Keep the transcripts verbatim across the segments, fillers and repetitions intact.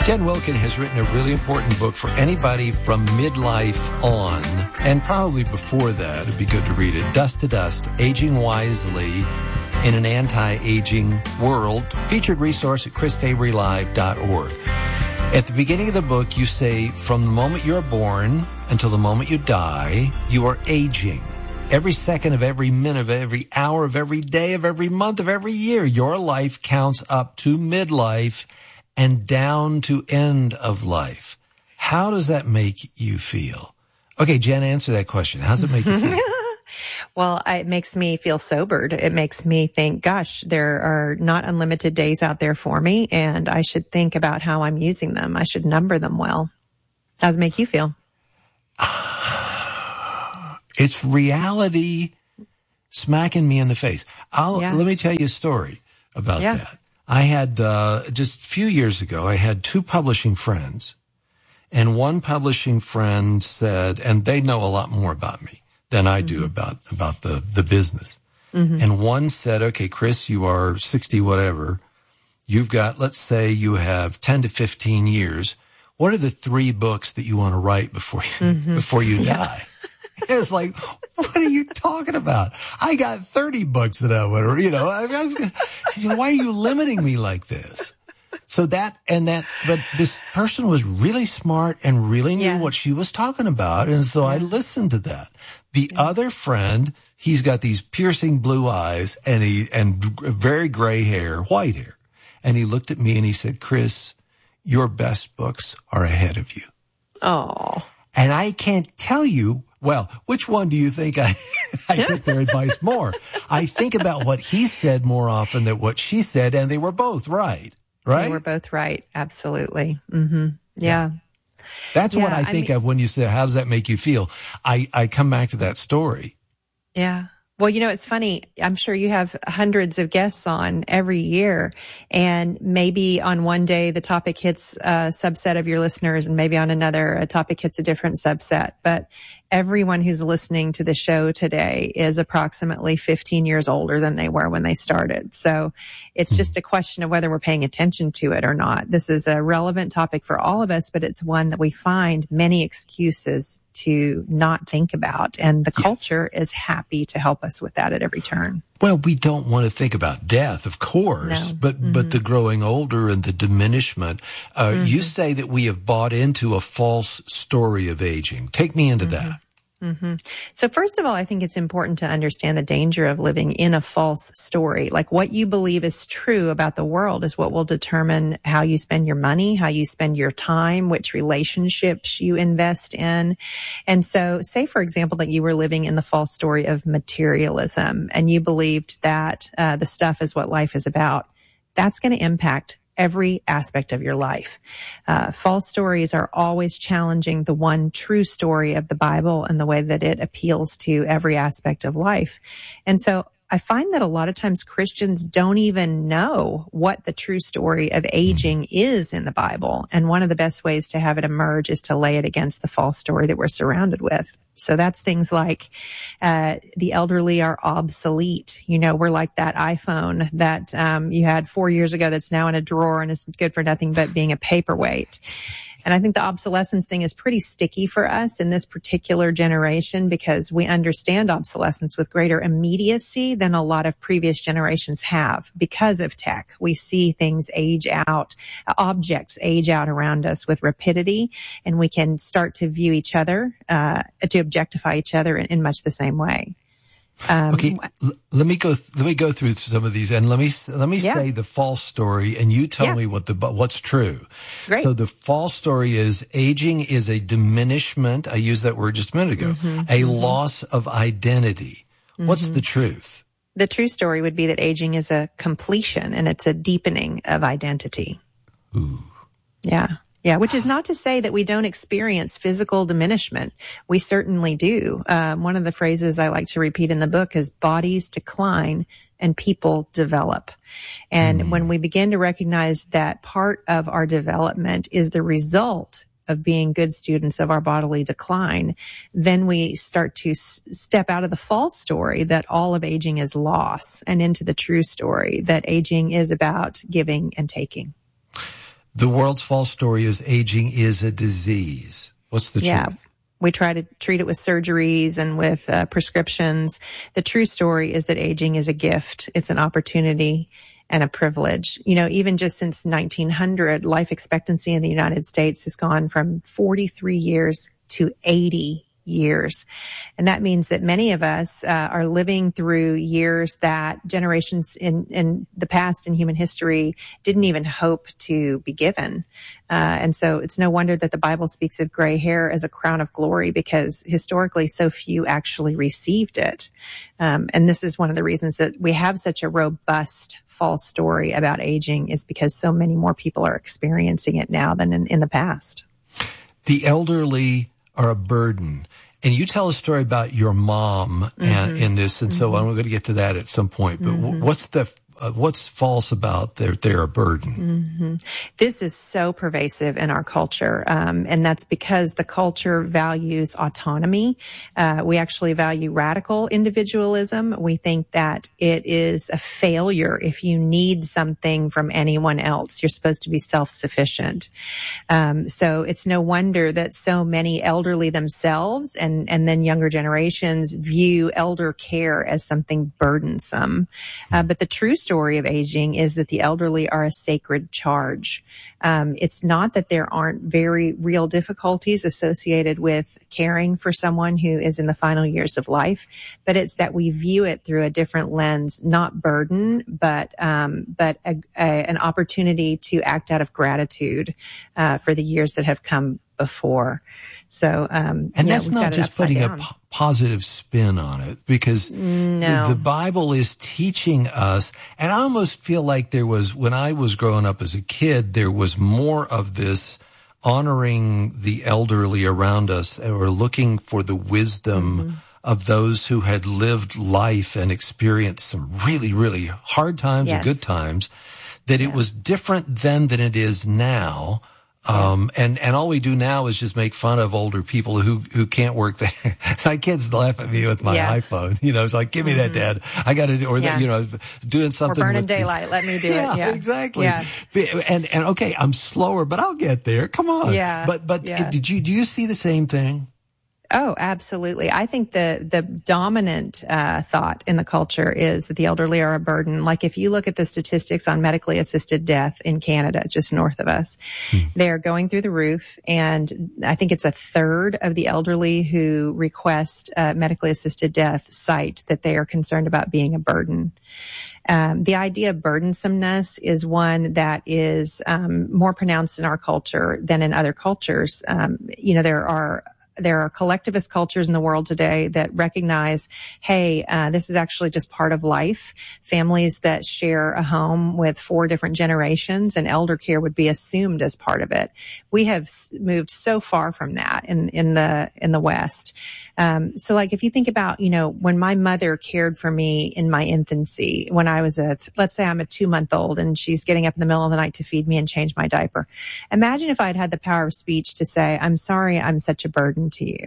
Jen Wilkin has written a really important book for anybody from midlife on, and probably before that. It'd be good to read it. Dust to Dust, Aging Wisely in an Anti-Aging World. Featured resource at chris fabry live dot org. At the beginning of the book, you say, from the moment you're born until the moment you die, you are aging. Every second of every minute of every hour of every day of every month of every year, your life counts up to midlife and down to end of life. How does that make you feel? Okay, Jen, answer that question. How does it make you feel? Well, it makes me feel sobered. It makes me think, gosh, there are not unlimited days out there for me, and I should think about how I'm using them. I should number them well. How does it make you feel? It's reality smacking me in the face. I'll, Yeah. Let me tell you a story about Yeah. that. I had, uh, just a few years ago, I had two publishing friends, and one publishing friend said, and they know a lot more about me than I do mm-hmm. about, about the, the business. Mm-hmm. And one said, okay, Chris, you are sixty, whatever. You've got, let's say you have ten to fifteen years. What are the three books that you want to write before you, mm-hmm. before you yeah. die? It was like, what are you talking about? I got thirty books that I want to, you know, I, I, said, why are you limiting me like this? So that, and that, but this person was really smart and really knew yeah. what she was talking about. And so yeah. I listened to that. The yeah. other friend, he's got these piercing blue eyes and he, and very gray hair, white hair. And he looked at me and he said, Chris, your best books are ahead of you. Oh. And I can't tell you, well, which one do you think I, I took their advice more? I think about what he said more often than what she said, and they were both right, right? They were both right. Absolutely. Mm-hmm. Yeah. yeah. That's yeah, what I think I mean, of when you say, how does that make you feel? I, I come back to that story. Yeah. Well, you know, it's funny. I'm sure you have hundreds of guests on every year, and maybe on one day the topic hits a subset of your listeners, and maybe on another a topic hits a different subset. But everyone who's listening to the show today is approximately fifteen years older than they were when they started. So it's just a question of whether we're paying attention to it or not. This is a relevant topic for all of us, but it's one that we find many excuses to not think about. And the yes. culture is happy to help us with that at every turn. Well, we don't want to think about death, of course, no. but, mm-hmm. but the growing older and the diminishment. Uh, mm-hmm. You say that we have bought into a false story of aging. Take me into mm-hmm. that. Mm-hmm. So first of all, I think it's important to understand the danger of living in a false story. Like what you believe is true about the world is what will determine how you spend your money, how you spend your time, which relationships you invest in. And so say, for example, that you were living in the false story of materialism and you believed that uh, the stuff is what life is about. That's going to impact every aspect of your life. Uh, false stories are always challenging the one true story of the Bible and the way that it appeals to every aspect of life. And so I find that a lot of times Christians don't even know what the true story of aging is in the Bible. And one of the best ways to have it emerge is to lay it against the false story that we're surrounded with. So that's things like uh the elderly are obsolete. You know, we're like that iPhone that um you had four years ago that's now in a drawer and is good for nothing but being a paperweight. And I think the obsolescence thing is pretty sticky for us in this particular generation because we understand obsolescence with greater immediacy than a lot of previous generations have because of tech. We see things age out, objects age out around us with rapidity, and we can start to view each other, uh, to objectify each other in, in much the same way. Um, okay, l- let me go. Th- let me go through some of these, and let me let me yeah. say the false story, and you tell yeah. me what the what's true. Great. So the false story is aging is a diminishment. I used that word just a minute ago. Mm-hmm, a mm-hmm. loss of identity. Mm-hmm. What's the truth? The true story would be that aging is a completion, and it's a deepening of identity. Ooh. Yeah. Yeah, which is not to say that we don't experience physical diminishment. We certainly do. Um, one of the phrases I like to repeat in the book is bodies decline and people develop. And mm. when we begin to recognize that part of our development is the result of being good students of our bodily decline, then we start to s- step out of the false story that all of aging is loss and into the true story that aging is about giving and taking. The world's false story is aging is a disease. What's the yeah. truth? We try to treat it with surgeries and with uh, prescriptions. The true story is that aging is a gift. It's an opportunity and a privilege. You know, even just since nineteen hundred, life expectancy in the United States has gone from forty-three years to eighty years. And that means that many of us uh, are living through years that generations in, in the past in human history didn't even hope to be given. Uh, and so it's no wonder that the Bible speaks of gray hair as a crown of glory, because historically so few actually received it. Um, and this is one of the reasons that we have such a robust false story about aging, is because so many more people are experiencing it now than in, in the past. The elderly are a burden. And you tell a story about your mom mm-hmm. and, in this, and mm-hmm. so I'm going to get to that at some point. But mm-hmm. what's the uh, what's false about they're, they're a burden? Mm-hmm. This is so pervasive in our culture, um, and that's because the culture values autonomy. Uh, we actually value radical individualism. We think that it is a failure if you need something from anyone else. You're supposed to be self-sufficient. Um, so it's no wonder that so many elderly themselves and, and then younger generations view elder care as something burdensome. Uh, but the true story of aging is that the elderly are a sacred charge. Um, it's not that there aren't very real difficulties associated with caring for someone who is in the final years of life, but it's that we view it through a different lens, not burden, but um, but a, a, an opportunity to act out of gratitude uh, for the years that have come before. So, um, and yeah, that's not just putting down. a po- positive spin on it, because no. the, the Bible is teaching us. And I almost feel like there was, when I was growing up as a kid, there was more of this honoring the elderly around us, or looking for the wisdom mm-hmm. of those who had lived life and experienced some really, really hard times yes. and good times, that yeah. it was different then than it is now. Um, and, and all we do now is just make fun of older people who, who can't work there. My kids laugh at me with my yeah. iPhone. You know, it's like, give me mm-hmm. that, Dad. I got to do, or yeah. that, you know, doing something. Or burning with daylight. Let me do yeah, it. Yeah, exactly. Yeah. And, and okay, I'm slower, but I'll get there. Come on. Yeah. But, but yeah. did you, do you see the same thing? Oh, absolutely. I think the the dominant uh, thought in the culture is that the elderly are a burden. Like if you look at the statistics on medically assisted death in Canada, just north of us, hmm. they're going through the roof. And I think it's a third of the elderly who request uh, medically assisted death cite that they are concerned about being a burden. Um, the idea of burdensomeness is one that is um, more pronounced in our culture than in other cultures. Um, you know, there are There are collectivist cultures in the world today that recognize, hey, uh, this is actually just part of life. Families that share a home with four different generations, and elder care would be assumed as part of it. We have moved so far from that in, in the, in the West. Um, so like if you think about, you know, when my mother cared for me in my infancy, when I was a, let's say I'm a two month old and she's getting up in the middle of the night to feed me and change my diaper. Imagine if I'd had the power of speech to say, I'm sorry, I'm such a burden to you.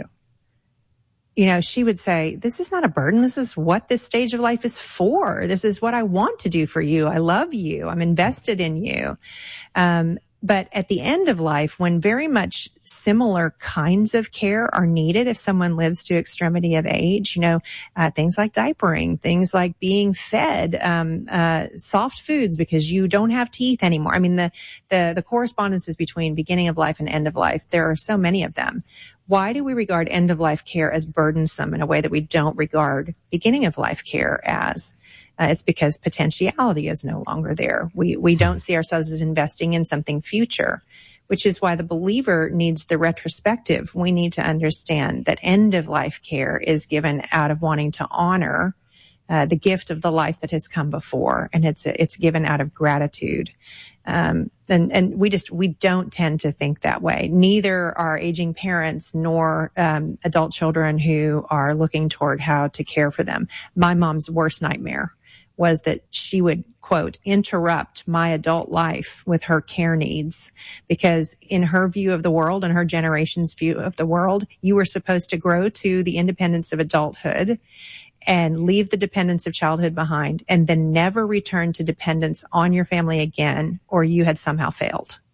You know, she would say, this is not a burden. This is what this stage of life is for. This is what I want to do for you. I love you. I'm invested in you. Um, But at the end of life, when very much similar kinds of care are needed, if someone lives to extremity of age, you know, uh, things like diapering, things like being fed um, uh, soft foods because you don't have teeth anymore. I mean, the, the the correspondences between beginning of life and end of life, there are so many of them. Why do we regard end of life care as burdensome in a way that we don't regard beginning of life care as? Uh, it's because potentiality is no longer there. We we don't see ourselves as investing in something future, which is why the believer needs the retrospective. We need to understand that end of life care is given out of wanting to honor uh, the gift of the life that has come before, and it's it's given out of gratitude. Um, and and we just we don't tend to think that way. Neither our aging parents nor um, adult children who are looking toward how to care for them. My mom's worst nightmare was that she would, quote, interrupt my adult life with her care needs, because in her view of the world and her generation's view of the world, you were supposed to grow to the independence of adulthood and leave the dependence of childhood behind, and then never return to dependence on your family again, or you had somehow failed.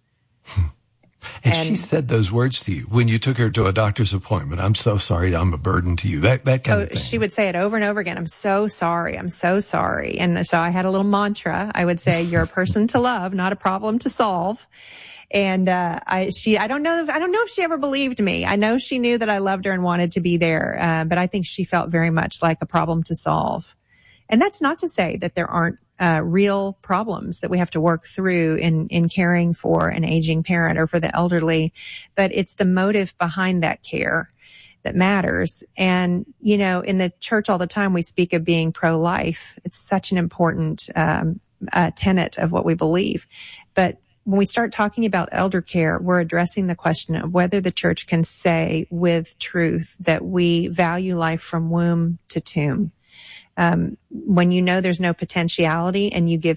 And, And she said those words to you when you took her to a doctor's appointment. I'm so sorry, I'm a burden to you. That that kind oh, of thing. she would say it over and over again. I'm so sorry. I'm so sorry. And so I had a little mantra. I would say, you're a person to love, not a problem to solve. And uh, I, she, I don't know, if, I don't know if she ever believed me. I know she knew that I loved her and wanted to be there, uh, but I think she felt very much like a problem to solve. And that's not to say that there aren't uh, real problems that we have to work through in in caring for an aging parent or for the elderly, but it's the motive behind that care that matters. And, you know, in the church all the time, we speak of being pro-life. It's such an important um, uh, tenet of what we believe. But when we start talking about elder care, we're addressing the question of whether the church can say with truth that we value life from womb to tomb. Um, when you know there's no potentiality and you give